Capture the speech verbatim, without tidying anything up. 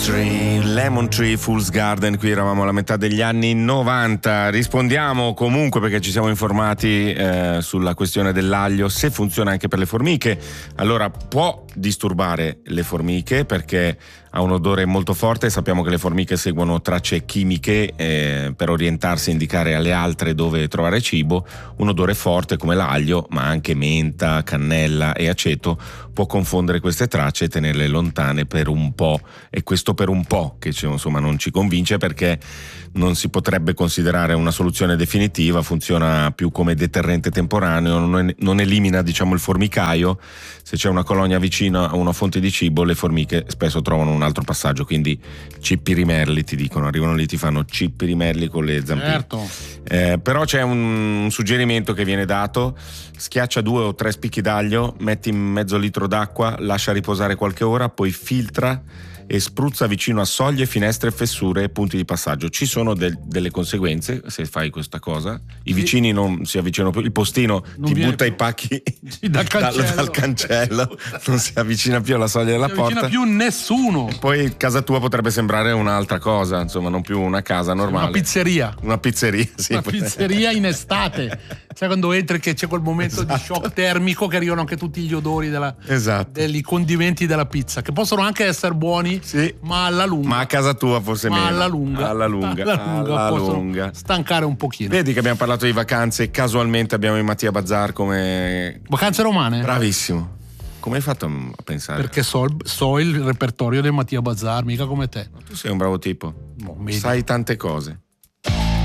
Tree, Lemon Tree, Fool's Garden. Qui eravamo alla metà degli anni novanta. Rispondiamo comunque, perché ci siamo informati eh, sulla questione dell'aglio, se funziona anche per le formiche. Allora, può disturbare le formiche perché ha un odore molto forte. Sappiamo che le formiche seguono tracce chimiche eh, per orientarsi e indicare alle altre dove trovare cibo. Un odore forte come l'aglio, ma anche menta, cannella e aceto, può confondere queste tracce e tenerle lontane per un po'. E questo per un po' che insomma non ci convince, perché non si potrebbe considerare una soluzione definitiva. Funziona più come deterrente temporaneo, non, non elimina diciamo il formicaio. Se c'è una colonia vicina a una fonte di cibo, le formiche spesso trovano un altro passaggio, quindi cippi rimerli, ti dicono, arrivano lì, ti fanno cippi rimerli con le zampine. Certo. Eh, però c'è un, un suggerimento che viene dato: schiaccia due o tre spicchi d'aglio, metti in mezzo litro d'acqua, lascia riposare qualche ora, poi filtra e spruzza vicino a soglie, finestre, fessure e punti di passaggio. Ci sono del, delle conseguenze se fai questa cosa. I vicini non si avvicinano più, il postino Non ti viene butta più. i pacchi dal cancello, dal, dal cancello, non si avvicina più alla soglia della non si avvicina porta. più nessuno. Poi casa tua potrebbe sembrare un'altra cosa, insomma, non più una casa normale. Una pizzeria. Una pizzeria, sì. Una pizzeria in estate. Sai quando entri che c'è quel momento Esatto. di shock termico, che arrivano anche tutti gli odori della, Esatto. dei condimenti della pizza, che possono anche essere buoni, Sì. ma alla lunga. Ma a casa tua forse ma meno. alla lunga. Alla lunga. Alla lunga, alla possono lunga. stancare un pochino. Vedi che abbiamo parlato di vacanze, casualmente abbiamo in Mattia Bazzar come... Vacanze romane? Bravissimo. Come hai fatto a pensare? Perché so, so il repertorio del Mattia Bazzar, mica come te. Tu sei un bravo tipo. No, vedi. Sai tante cose.